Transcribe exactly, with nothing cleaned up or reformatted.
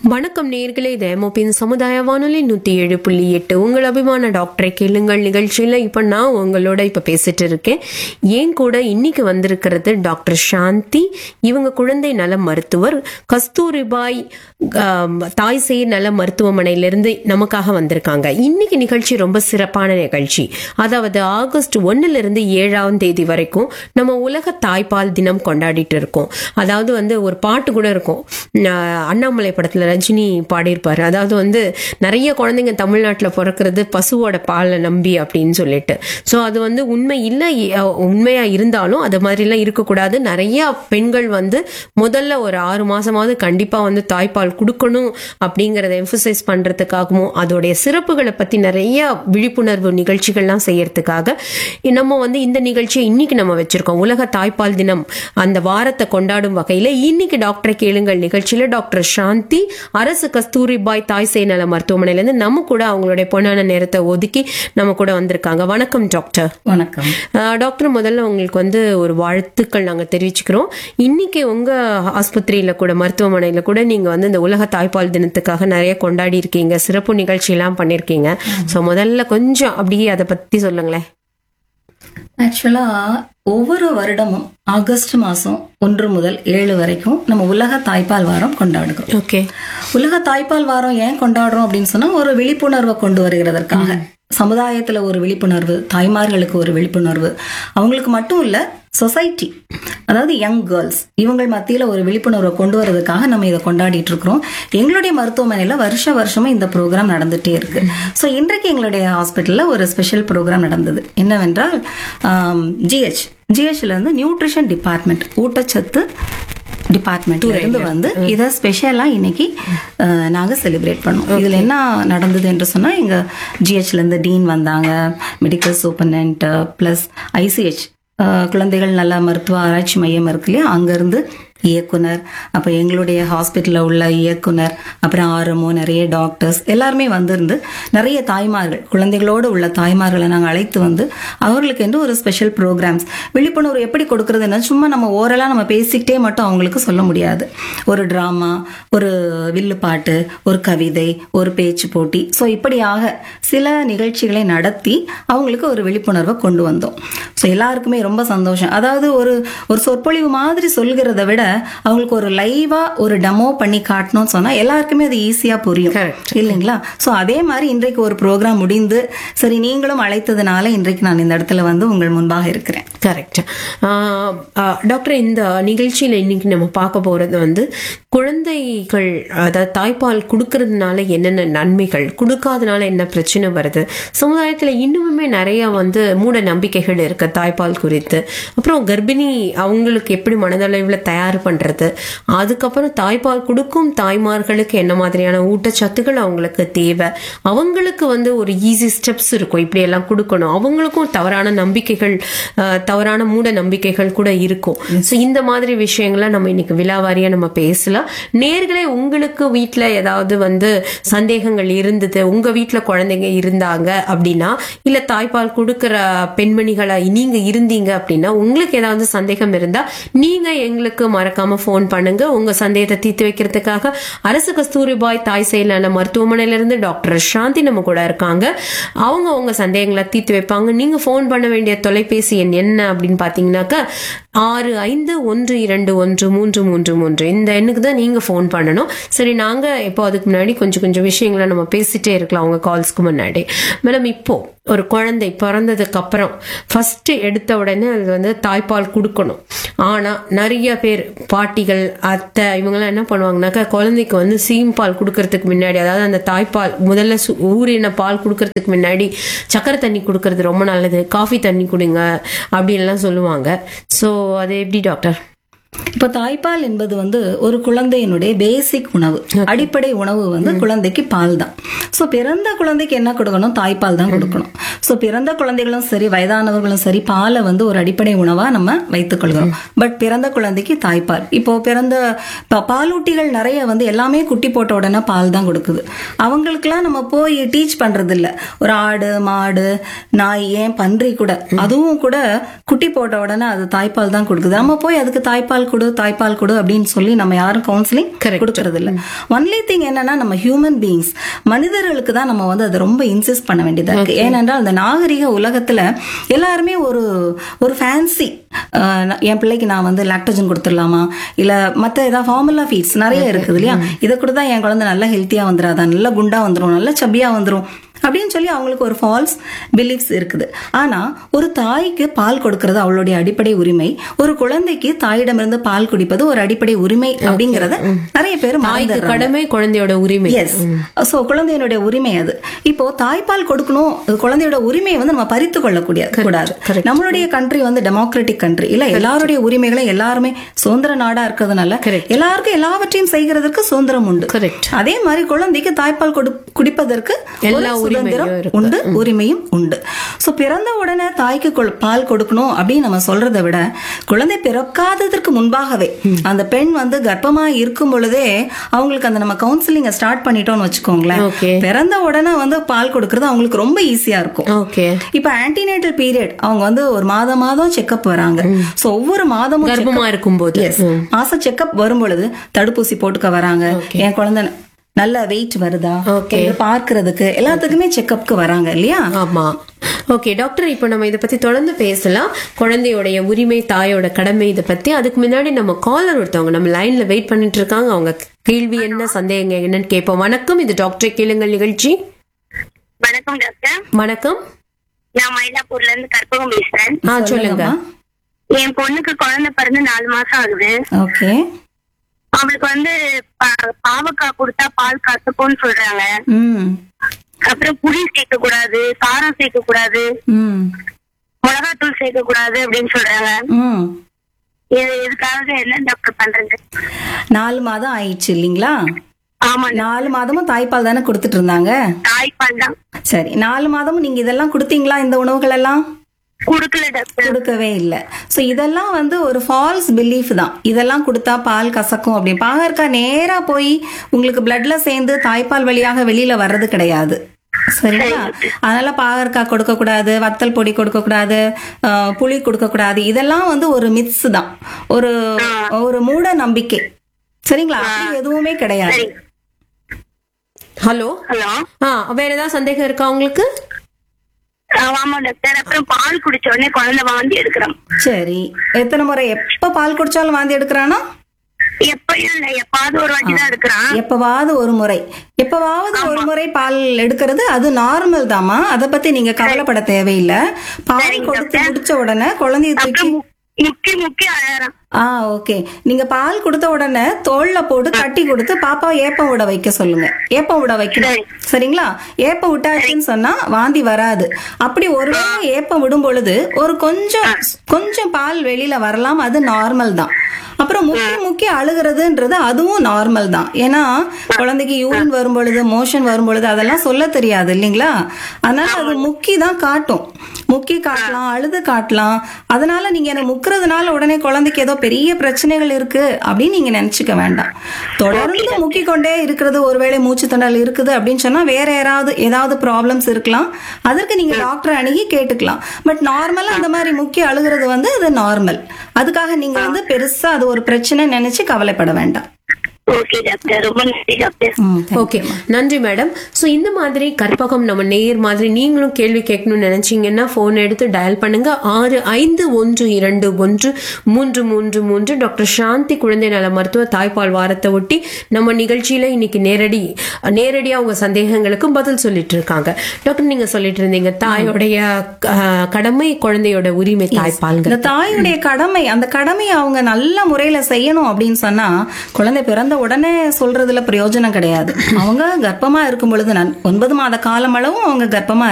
வணக்கம் நேயர்களே, இது எம்ஓபியின் சமுதாய வானொலி நூத்தி ஏழு புள்ளி எட்டு உங்கள் அபிமான டாக்டரை கேளுங்கள் நிகழ்ச்சியில இப்ப நான் உங்களோட இப்ப பேசிட்டு இருக்கேன். ஏன் கூட இன்னைக்கு வந்திருக்கிறது டாக்டர் சாந்தி. இவங்க குழந்தை நல மருத்துவர், கஸ்தூரிபாய் தாய் சேய் நல மருத்துவமனையிலிருந்து நமக்காக வந்திருக்காங்க. இன்னைக்கு நிகழ்ச்சி ரொம்ப சிறப்பான நிகழ்ச்சி. அதாவது ஆகஸ்ட் ஒன்னுல இருந்து ஏழாம் தேதி வரைக்கும் நம்ம உலக தாய்ப்பால் தினம் கொண்டாடிட்டு இருக்கோம். அதாவது வந்து ஒரு பாட்டு கூட இருக்கும், அண்ணாமலை படத்துல ரஜினி பாடியிருப்பாரு. அதாவது வந்து நிறைய குழந்தைங்க தமிழ்நாட்டில் பிறக்கிறது பசுவோட பாலை நம்பி அப்படின்னு சொல்லிட்டு. ஸோ அது வந்து உண்மை இல்லை, உண்மையா இருந்தாலும் அது மாதிரிலாம் இருக்கக்கூடாது. நிறைய பெண்கள் வந்து முதல்ல ஒரு ஆறு மாசமாவது கண்டிப்பா வந்து தாய்ப்பால் கொடுக்கணும் அப்படிங்கறத எம்பசைஸ் பண்றதுக்காகவும் அதோடைய சிறப்புகளை பத்தி நிறைய விழிப்புணர்வு நிகழ்ச்சிகள்லாம் செய்யறதுக்காக நம்ம வந்து இந்த நிகழ்ச்சியை இன்னைக்கு நம்ம வச்சிருக்கோம். உலக தாய்ப்பால் தினம் அந்த வாரத்தை கொண்டாடும் வகையில இன்னைக்கு டாக்டரை கேளுங்கள் நிகழ்ச்சியில டாக்டர் சாந்தி அரசு கஸ்தூரிபாய் தாய் சேய் நல மருத்துவமனையில இருந்து நம்ம கூட அவங்களுடைய பொன்னான நேரத்தை ஒதுக்கி நம்ம கூட வந்திருக்காங்க. வணக்கம் டாக்டர். வணக்கம் டாக்டர். முதல்ல உங்களுக்கு வந்து ஒரு வாழ்த்துக்கள் நாங்க தெரிவிச்சுக்கிறோம். இன்னைக்கு உங்க ஆஸ்பத்திரியில கூட மருத்துவமனையில கூட நீங்க வந்து இந்த உலக தாய்ப்பால் தினத்துக்காக நிறைய கொண்டாடி இருக்கீங்க, சிறப்பு நிகழ்ச்சி எல்லாம் பண்ணிருக்கீங்க. சோ முதல்ல கொஞ்சம் அப்படியே அதை பத்தி சொல்லுங்களேன். ஆக்சுவலா ஒவ்வொரு வருடமும் ஆகஸ்ட் மாசம் ஒன்று முதல் ஏழு வரைக்கும் நம்ம உலக தாய்ப்பால் வாரம் கொண்டாடுகிறோம். ஓகே, உலக தாய்ப்பால் வாரம் ஏன் கொண்டாடுறோம் அப்படின்னு சொன்னா ஒரு விழிப்புணர்வை கொண்டு வருகிறதற்காக. சமுதாயத்துல ஒரு விழிப்புணர்வு, தாய்மார்களுக்கு ஒரு விழிப்புணர்வு, அவங்களுக்கு மட்டும் இல்ல சொசைட்டி, அதாவது யங் கேர்ள்ஸ், இவங்க மத்தியில ஒரு விழிப்புணர்வை கொண்டு வரதுக்காக நம்ம இதை கொண்டாடிட்டு இருக்கிறோம். எங்களுடைய மருத்துவமனையில வருஷ வருஷமும் இந்த ப்ரோக்ராம் நடந்துட்டே இருக்கு. ஸோ இன்றைக்கு எங்களுடைய ஹாஸ்பிட்டல்ல ஒரு ஸ்பெஷல் ப்ரோக்ராம் நடந்தது. என்னவென்றால் ஜிஹெச் ஜிஹெச்ல இருந்து நியூட்ரிஷன் டிபார்ட்மெண்ட், ஊட்டச்சத்து டிபார்ட்மெண்ட்ல இருந்து வந்து இதை ஸ்பெஷலா இன்னைக்கு நாங்க செலிப்ரேட் பண்ணோம். இதுல என்ன நடந்தது என்று சொன்னா, எங்க ஜிஹெச்ல இருந்து டீன் வந்தாங்க, மெடிக்கல் சூப்பர்டென்ட் பிளஸ் ஐசிஹெச் குழந்தைகள் நல்ல மருத்துவ ஆராய்ச்சி மையம் இருக்கு இல்லையா, அங்கிருந்து இயக்குனர், அப்ப எங்களுடைய ஹாஸ்பிட்டல்ல உள்ள இயக்குனர், அப்புறம் ஆர்எம்ஓ, நிறைய டாக்டர்ஸ் எல்லாருமே வந்திருந்து நிறைய தாய்மார்கள், குழந்தைகளோடு உள்ள தாய்மார்களை நாங்கள் அழைத்து வந்து அவர்களுக்கு என்று ஒரு ஸ்பெஷல் ப்ரோக்ராம்ஸ், விழிப்புணர்வு எப்படி கொடுக்கறதுன்னா சும்மா நம்ம ஓரலா நம்ம பேசிக்கிட்டே மட்டும் அவங்களுக்கு சொல்ல முடியாது. ஒரு டிராமா, ஒரு வில்லுப்பாட்டு, ஒரு கவிதை, ஒரு பேச்சு போட்டி, ஸோ இப்படியாக சில நிகழ்ச்சிகளை நடத்தி அவங்களுக்கு ஒரு விழிப்புணர்வை கொண்டு வந்தோம். ஸோ எல்லாருக்குமே ரொம்ப சந்தோஷம். அதாவது ஒரு ஒரு சொற்பொழிவு மாதிரி சொல்கிறத விட அவங்களுக்கு ஒரு லைவா ஒரு டெமோ பண்ணி காட்டணும்னு சொன்னா எல்லாருக்குமே அது ஈஸியா புரியும் இல்லைங்களா? சோ அதே மாதிரி இன்றைக்கு ஒரு ப்ரோக்ராம் முடிந்து, சரி நீங்களும் அழைத்ததுனால இன்றைக்கு நான் இந்த இடத்துல வந்து உங்கள் முன்பாக இருக்கிறேன். கரெக்ட். டாக்டர், இந்த நிகழ்ச்சியில இன்னைக்கு நம்ம பார்க்க போறது வந்து குழந்தைகள், அதாவது தாய்ப்பால் கொடுக்கறதுனால என்னென்ன நன்மைகள், கொடுக்காதனால என்ன பிரச்சனை வருது, சமுதாயத்துல இன்னுமே நிறைய வந்து மூட நம்பிக்கைகள் இருக்கு தாய்ப்பால் குறித்து, அப்புறம் கர்ப்பிணி அவங்களுக்கு எப்படி மனதளவுல தயார் பண்றது, அதுக்கப்புறம் தாய்ப்பால் கொடுக்கும் தாய்மார்களுக்கு என்ன மாதிரியான ஊட்டச்சத்துக்கள் அவங்களுக்கு தேவை, அவங்களுக்கு வந்து ஒரு ஈஸி ஸ்டெப்ஸ் இருக்கும் இப்படி எல்லாம் கொடுக்கணும், அவங்களுக்கும் தவறான நம்பிக்கைகள், தவறான மூட நம்பிக்கைகள் கூட இருக்கும். சோ இந்த மாதிரி விஷயங்களை நம்ம இன்னைக்கு விலாவாரியா நம்ம பேசலாம். நேர்களே, உங்களுக்கு வீட்டுல ஏதாவது வந்து சந்தேகங்கள் இருந்தது, உங்க வீட்டுல குழந்தைங்க இருந்தாங்க அப்படின்னா, இல்ல தாய்ப்பால் கொடுக்கிற பெண்மணிகளை நீங்க இருந்தீங்க அப்படின்னா, உங்களுக்கு ஏதாவது சந்தேகம் இருந்தா நீங்க எங்களுக்கு மறக்காம போன் பண்ணுங்க. உங்க சந்தேகத்தை தீர்த்து வைக்கிறதுக்காக அரசு கஸ்தூரிபாய் தாய் சேய் நல மருத்துவமனையில இருந்து டாக்டர் சாந்தி நம்ம கூட இருக்காங்க. அவங்க உங்க சந்தேகங்களை தீர்த்து வைப்பாங்க. நீங்க போன் பண்ண வேண்டிய தொலைபேசி எண் என்ன அப்படின்னு பாத்தீங்கன்னாக்க ஆறு ஐந்து ஒன்று இரண்டு ஒன்று மூன்று மூன்று மூன்று இந்த எண்ணுக்கு தான் நீங்க போன் பண்ணணும். சரி, நாங்க இப்போ அதுக்கு முன்னாடி கொஞ்சம் கொஞ்சம் விஷயங்களை நம்ம பேசிட்டே இருக்கலாம் உங்க கால்ஸ்க்கு முன்னாடி. மேடம், இப்போ ஒரு குழந்தை பிறந்ததுக்கு அப்புறம் ஃபர்ஸ்ட் எடுத்த உடனே அது வந்து தாய்ப்பால் கொடுக்கணும். ஆனா நிறைய பேர், பாட்டிகள், அத்தை, இவங்கெல்லாம் என்ன பண்ணுவாங்கன்னாக்கா, குழந்தைக்கு வந்து சீம்பால் கொடுக்கறதுக்கு முன்னாடி, அதாவது அந்த தாய்ப்பால் முதல்ல ஊறின பால் கொடுக்கறதுக்கு முன்னாடி சக்கரை தண்ணி கொடுக்கறது ரொம்ப நல்லது, காஃபி தண்ணி கொடுங்க அப்படின்லாம் சொல்லுவாங்க. ஸோ அது எப்படி டாக்டர்? இப்ப தாய்ப்பால் என்பது வந்து ஒரு குழந்தையினுடைய பேசிக் உணவு, அடிப்படை உணவு வந்து குழந்தைக்கு பால் தான். சோ பிறந்த குழந்தைக்கு என்ன கொடுக்கணும்? தாய்ப்பால் தான் கொடுக்கணும். சோ பிறந்த குழந்தைகளும் சரி, வயதானவர்களும் சரி, பாலை வந்து ஒரு அடிப்படை உணவா நம்ம வைத்துக் கொள்கிறோம். பட் பிறந்த குழந்தைக்கு தாய்ப்பால், இப்போ பிறந்த பாலூட்டிகள் நிறைய வந்து எல்லாமே குட்டி போட்ட உடனே பால் தான் கொடுக்குது. அவங்களுக்குலாம் நம்ம போய் டீச் பண்றது இல்ல. ஒரு ஆடு, மாடு, நாய், ஏன் பன்றி கூட, அதுவும் கூட குட்டி போட்ட உடனே அது தாய்ப்பால் தான் கொடுக்குது. நம்ம போய் அதுக்கு தாய்ப்பால் தாய்ப்பால் கொடு தாய்ப்பால் கொடு அப்படின்னு சொல்லி நம்ம யாரும் கவுன்சிலிங் Correct. கொடுக்கறது இல்ல. ஒன்லி திங் என்னன்னா நம்ம ஹியூமன் பீயிங்ஸ் மனிதர்களுக்கு தான் நம்ம வந்து அதை ரொம்ப இன்சிஸ்ட் பண்ண வேண்டியதா இருக்கு. ஏனென்றால் அந்த நாகரிக உலகத்துல எல்லாருமே ஒரு ஒரு ஃபேன்சி என் பிள்ளைக்கு நான் வந்து லாக்டோஜன் கொடுத்துடலாமா இல்ல மத்த ஏதாவது ஃபார்முலா ஃபீட்ஸ் நிறைய இருக்குது இல்லையா, இதை கொடுத்தா என் குழந்தை நல்லா ஹெல்த்தியா வந்துடாதா, நல்லா குண்டா வந்துரும், நல்லா சப்பியா வந்துரும் அப்படின்னு சொல்லி அவங்களுக்கு ஒரு ஃபால்ஸ் பிலீஃப்ஸ் இருக்குது. ஆனா ஒரு தாய்க்கு பால் கொடுக்கறது அவளுடைய அடிப்படை உரிமை, ஒரு குழந்தைக்கு தாயிடமிருந்து பால் குடிப்பது ஒரு அடிப்படை உரிமை அப்படிங்கறத நிறைய பேர் மறந்துடுறாங்க. கடமை குழந்தையோட உரிமை. எஸ், சோ குழந்தையினுடைய உரிமை அது. இப்போ தாய்ப்பால் கொடுக்கணும், குழந்தையோட உரிமையை வந்து நம்ம பறித்து கொள்ளக்கூடிய கூடாது. நம்மளுடைய கண்ட்ரி வந்து டெமோக்ராட்டிக் கண்ட்ரி இல்ல, எல்லாருடைய உரிமைகளை எல்லாருமே சுதந்திர நாடா இருக்கிறதுனால எல்லாருக்கும் எல்லாவற்றையும் செய்கிறதுக்கு சுதந்திரம் உண்டு. அதே மாதிரி குழந்தைக்கு தாய்ப்பால் குடிப்பதற்கு எல்லா சுதந்திரம் உண்டு, உரிமையும் உண்டு. சோ பிறந்த உடனே தாய்க்கு பால் கொடுக்கணும் அப்படின்னு நம்ம சொல்றதை விட குழந்தை பிறக்காததற்கு முன்பாகவே அந்த பெண் வந்து கர்ப்பமா இருக்கும் பொழுதே அவங்களுக்கு அந்த நம்ம கவுன்சிலிங் ஸ்டார்ட் பண்ணிட்டோம்னு வச்சுக்கோங்களேன், பிறந்த உடனே வந்து பால் கொடுக்கறது அவங்களுக்கு ரொம்ப ஈஸியா இருக்கும். இப்ப ஆன்டினேட்டல் பீரியட் அவங்க வந்து ஒரு மாதம் மாதம் செக்அப் வராங்க. சோ ஒவ்வொரு மாதமும் கர்ப்பமா இருக்கும்போது மாசம் செக்அப் வரும் பொழுது தடுப்பூசி போட்டுக்க வராங்க. என் குழந்தை நல்ல வெயிட் வருதா பார்க்கறதுக்கு எல்லாத்துக்குமே செக்அப்க்கு வராங்க இல்லையா. ஆமா. ஓகே டாக்டர், இப்போ நம்ம இதை பத்தி தொடர்ந்து பேசலாம். குழந்தையோடைய உரிமை, தாயோட கடமை, இதை பத்தி. அதுக்கு முன்னாடி நம்ம காலர் ஒருத்தவங்க நம்ம லைன்ல வெயிட் பண்ணிட்டு இருக்காங்க. அவங்க கேள்வி என்ன, சந்தேகம் என்னன்னு கேட்போம். வணக்கம், இது டாக்டர் கேளுங்கள் நிகழ்ச்சி. வணக்கம் டாக்டர். வணக்கம், நான் மயிலாப்பூர்ல இருந்து கற்பகம் பேசுறேன். ஆ சொல்லுங்க. என் பொண்ணுக்கு குழந்தை பிறந்து நாலு மாசம் ஆகுது. ஓகே. அவளுக்கு வந்து பாவக்காய் கொடுத்தா பால் கசக்கும்னு சொல்றாங்க. அப்புறம் புளி சேர்க்க கூடாது, காரம் சேர்க்க கூடாது, மிளகாத்தூள் சேர்க்க கூடாது அப்படின்னு சொல்றாங்க. இதுக்காக என்ன டாக்டர் பண்றது? நாலு மாதம் ஆயிடுச்சு இல்லீங்களா? ஆமா. நாலு மாதமும் தாய்ப்பால் தானே கொடுத்துட்டு இருந்தாங்க? தாய்ப்பால் தான். சரி, நாலு மாதமும் நீங்க இதெல்லாம் கொடுத்தீங்களா? இந்த உணவுகள் எல்லாம் கொடுக்கவே இல்ல. சோ இதெல்லாம் வந்து ஒரு ஃபால்ஸ் பிலீஃப் தான். இதெல்லாம் கொடுத்தா பால் கசக்கும் அப்படின்னு. பாகற்காய் நேரா போய் உங்களுக்கு பிளட்ல சேர்ந்து தாய்ப்பால் வழியாக வெளியில வர்றது கிடையாது. சரிங்களா? அதனால பாகற்காய் கொடுக்க கூடாது, வத்தல் பொடி கொடுக்க கூடாது, புளி கொடுக்க கூடாது. இதெல்லாம் வந்து ஒரு மித்ஸ் தான், ஒரு ஒரு மூட நம்பிக்கை. சரிங்களா? அப்படி எதுவுமே கிடையாது. ஹலோ ஹலோ வேற ஏதாவது சந்தேகம் இருக்கா உங்களுக்கு? ஆமா டாக்டர். அப்புறம் பால் குடிச்ச உடனே குழந்தை வாந்தி எடுக்கிறான். சரி, எத்தனை முறை எப்ப பால் குடிச்சாலும் வாந்தி எடுக்கிறானா? எப்பயும் இல்ல, எப்பாவது ஒரு வாட்டி தான் எடுக்கிறான். எப்பவாவது ஒரு முறை எப்பவாவது ஒரு முறை பால் எடுக்கிறது அது நார்மல் தாமா. அத பத்தி நீங்க கவலைப்பட தேவையில்லை. பால் கொடுத்து முடிச்ச உடனே குழந்தைய தூக்கி முக்கி முக்கி அழறான். ஆ ஓகே. நீங்க பால் கொடுத்த உடனே தோல்ல போட்டு கட்டி கொடுத்து பாப்பா ஏப்பம் விட வைக்க சொல்லுங்க. ஏப்பம் விட வைக்கணும். சரிங்களா? ஏப்பம் விட்டாச்சுன்னு சொன்னா வாந்தி வராது. அப்படி ஒருவேளை ஏப்பம் விடும் பொழுது ஒரு கொஞ்சம் கொஞ்சம் பால் வெளியில வரலாம், அது நார்மல் தான். அப்புறம் முக்கி முக்கி அழுகிறதுன்றது அதுவும் நார்மல் தான். ஏன்னா குழந்தைக்கு யூரின் வரும் பொழுது, மோஷன் வரும் பொழுது அதெல்லாம் சொல்ல தெரியாது இல்லைங்களா? அதனால அது முக்கி தான் காட்டும். முக்கி காட்டலாம், அழுது காட்டலாம். அதனால நீங்க என்ன முக்கிறதுனால உடனே குழந்தைக்கு ஏதோ பெரிய பிரச்சனைகள் இருக்கு அப்படின்னு நீங்க நினைச்சுக்க வேண்டாம். தொடர்ந்து முக்கி கொண்டே இருக்கிறது, ஒருவேளை மூச்சு திணறல் இருக்குது அப்படின்னு சொன்னா வேற யாராவது ஏதாவது ப்ராப்ளம்ஸ் இருக்கலாம். அதற்கு நீங்க டாக்டர் அணுகி கேட்டுக்கலாம். பட் நார்மலா அந்த மாதிரி முக்கி அழுகிறது வந்து அது நார்மல். அதுக்காக நீங்க வந்து பெருசா அது ஒரு பிரச்சனை நினைச்சு கவலைப்பட வேண்டாம். ஓகே டாக்டர், ரொம்ப நன்றி டாக்டர். ஓகே, நன்றி மேடம். ஸோ இந்த மாதிரி கற்பகம் நம்ம நேர் மாதிரி நீங்களும் கேள்வி கேட்கணும்னு நினைச்சீங்கன்னா போன் எடுத்து டயல் பண்ணுங்க. ஆறு ஐந்து ஒன்று இரண்டு ஒன்று மூன்று மூன்று மூன்று. டாக்டர் சாந்தி குழந்தை நல மருத்துவ தாய்ப்பால் வாரத்தை ஒட்டி நம்ம நிகழ்ச்சியில இன்னைக்கு நேரடி நேரடியா உங்க சந்தேகங்களுக்கும் பதில் சொல்லிட்டு இருக்காங்க. டாக்டர், நீங்க சொல்லிட்டு இருந்தீங்க தாயோடைய கடமை, குழந்தையோட உரிமை தாய்ப்பால். இந்த தாயுடைய கடமை, அந்த கடமையை அவங்க நல்ல முறையில செய்யணும் அப்படின்னு சொன்னா குழந்தை பிறந்த உடனே சொல்றதுல பிரயோஜனம் கிடையாது. அவங்க கர்ப்பமா இருக்கும் பொழுது ஒன்பது மாத காலம் அளவும் அவங்க கர்ப்பமா